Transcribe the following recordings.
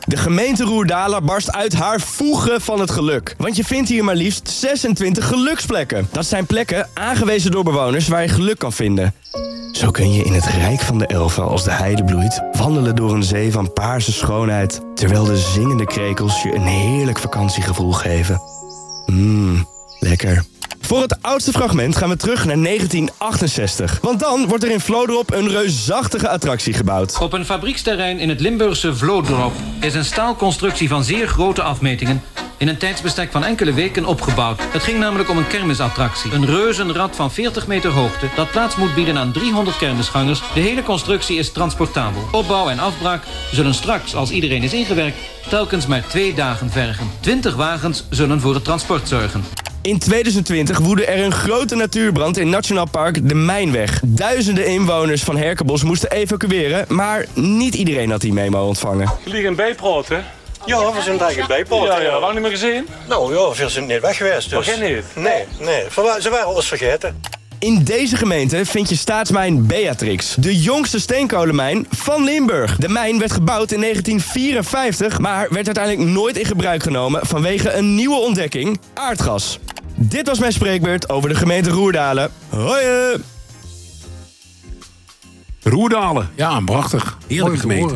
De gemeente Roerdalen barst uit haar voegen van het geluk. Want je vindt hier maar liefst 26 geluksplekken. Dat zijn plekken aangewezen door bewoners waar je geluk kan vinden. Zo kun je in het rijk van de elfen, als de heide bloeit, wandelen door een zee van paarse schoonheid, terwijl de zingende krekels je een heerlijk vakantiegevoel geven. Lekker. Voor het oudste fragment gaan we terug naar 1968. Want dan wordt er in Vlodrop een reusachtige attractie gebouwd. Op een fabrieksterrein in het Limburgse Vlodrop is een staalconstructie van zeer grote afmetingen in een tijdsbestek van enkele weken opgebouwd. Het ging namelijk om een kermisattractie. Een reuzenrad van 40 meter hoogte dat plaats moet bieden aan 300 kermisgangers. De hele constructie is transportabel. Opbouw en afbraak zullen straks, als iedereen is ingewerkt, telkens maar 2 dagen vergen. 20 wagens zullen voor het transport zorgen. In 2020 woedde er een grote natuurbrand in Nationaal Park de Mijnweg. Duizenden inwoners van Herkenbos moesten evacueren, maar niet iedereen had die memo ontvangen. Je ligt in Bijproot, hè? Ja, we zijn eigenlijk in Bijpoort. Ja, lang niet meer gezien? Nou ja, we zijn niet weg geweest. Dus. Begin niet? Nee. Ze waren alles vergeten. In deze gemeente vind je staatsmijn Beatrix, de jongste steenkolenmijn van Limburg. De mijn werd gebouwd in 1954, maar werd uiteindelijk nooit in gebruik genomen vanwege een nieuwe ontdekking, aardgas. Dit was mijn spreekbeurt over de gemeente Roerdalen. Hoi! Roerdalen. Ja, prachtig. Heerlijke gemeente.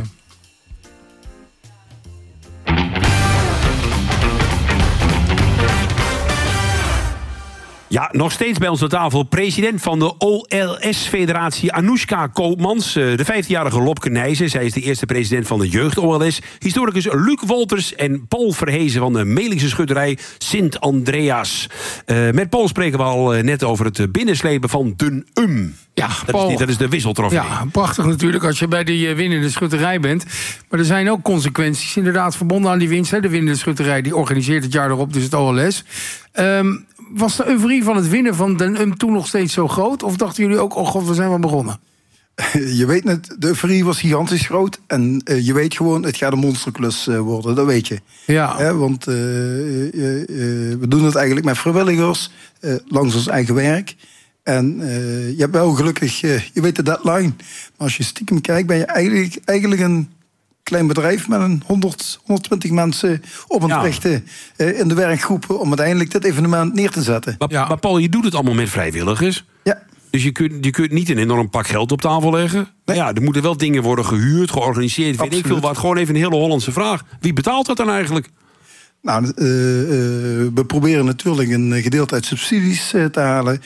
Ja, nog steeds bij ons aan tafel president van de OLS-federatie Anoushka Koopmans. De 15-jarige Lopke Nijssen. Zij is de eerste president van de jeugd-OLS. Historicus Luc Wolters en Paul Verhezen van de Melingse schutterij Sint Andreas. Met Paul spreken we al net over het binnenslepen van Den Ja, Paul, dat is de wisseltrofee. Ja, prachtig natuurlijk als je bij die winnende schutterij bent. Maar er zijn ook consequenties inderdaad verbonden aan die winst. Hè. De winnende schutterij die organiseert het jaar erop dus het OLS. Was de euforie van het winnen van Den toen nog steeds zo groot? Of dachten jullie ook, oh god, we zijn wel begonnen? Je weet net, de euforie was gigantisch groot. En je weet gewoon, het gaat een monsterklus worden. Dat weet je. Ja. Want we doen het eigenlijk met vrijwilligers. Langs ons eigen werk. En je hebt wel gelukkig, je weet de deadline. Maar als je stiekem kijkt, ben je eigenlijk een klein bedrijf met een 120 mensen op het richten in de werkgroepen om uiteindelijk dit evenement neer te zetten. Maar Paul, je doet het allemaal met vrijwilligers. Ja. Dus je kunt niet een enorm pak geld op tafel leggen. Nee. Ja, er moeten wel dingen worden gehuurd, georganiseerd. Weet ik veel wat. Gewoon even een hele Hollandse vraag. Wie betaalt dat dan eigenlijk? Nou, we proberen natuurlijk een gedeelte uit subsidies te halen.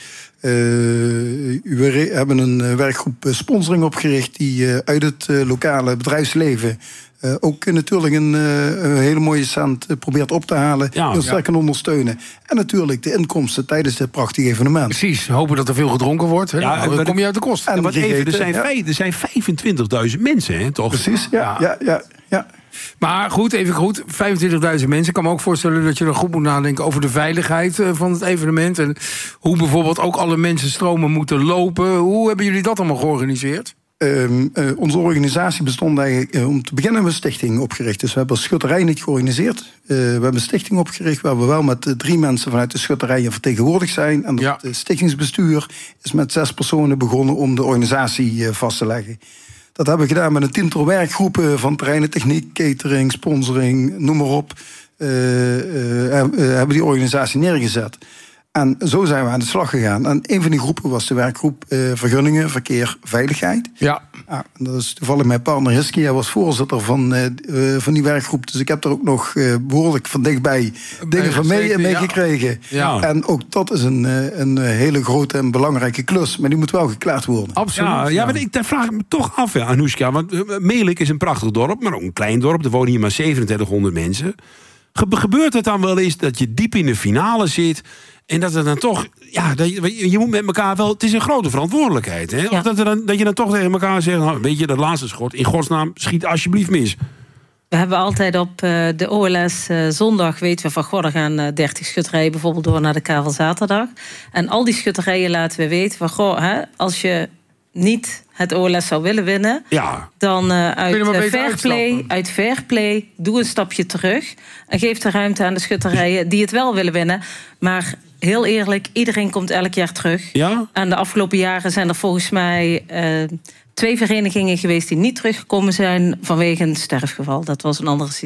We hebben een werkgroep sponsoring opgericht die uit het lokale bedrijfsleven ook natuurlijk een hele mooie cent probeert op te halen. Heel sterk kan ondersteunen. En natuurlijk de inkomsten tijdens dit prachtige evenement. Precies, hopen dat er veel gedronken wordt. Hè? Ja, dan kom je uit de kosten. En er zijn 25.000 mensen, hè, toch? Precies, ja. Maar goed, even goed, 25.000 mensen. Ik kan me ook voorstellen dat je er goed moet nadenken over de veiligheid van het evenement. En hoe bijvoorbeeld ook alle mensenstromen moeten lopen. Hoe hebben jullie dat allemaal georganiseerd? Onze organisatie bestond eigenlijk, om te beginnen, een stichting opgericht. Dus we hebben een schutterij niet georganiseerd. We hebben een stichting opgericht waar we wel met 3 mensen vanuit de schutterij vertegenwoordigd zijn. En het stichtingsbestuur is met 6 personen begonnen om de organisatie vast te leggen. Dat hebben we gedaan met een 10-tal werkgroepen van terreinentechniek, catering, sponsoring, noem maar op. Hebben die organisatie neergezet. En zo zijn we aan de slag gegaan. En een van die groepen was de werkgroep vergunningen, verkeer, veiligheid. Ja. Dat is toevallig mijn partner Hiski. Hij was voorzitter van die werkgroep. Dus ik heb er ook nog behoorlijk van dichtbij dingen van meegekregen. Ja. En ook dat is een hele grote en belangrijke klus. Maar die moet wel geklaard worden. Absoluut. Ja, maar daar vraag ik me toch af, Anoushka. Want Melik is een prachtig dorp, maar ook een klein dorp. Er wonen hier maar 3700 mensen. Gebeurt het dan wel eens dat je diep in de finale zit en dat er dan toch, je moet met elkaar wel, het is een grote verantwoordelijkheid, hè? Ja. Of dat je dan toch tegen elkaar zegt, nou, weet je, dat laatste schot, in godsnaam, schiet alsjeblieft mis. We hebben altijd op de OLS zondag, weten we van, goh, er gaan 30 schutterijen bijvoorbeeld door naar de Kavel zaterdag. En al die schutterijen laten we weten van, goh, als je niet het OLS zou willen winnen, dan uit fair play doe een stapje terug en geef de ruimte aan de schutterijen die het wel willen winnen. Maar heel eerlijk, iedereen komt elk jaar terug. Ja? En de afgelopen jaren zijn er volgens mij 2 verenigingen geweest die niet teruggekomen zijn vanwege een sterfgeval. Dat was een andere situatie.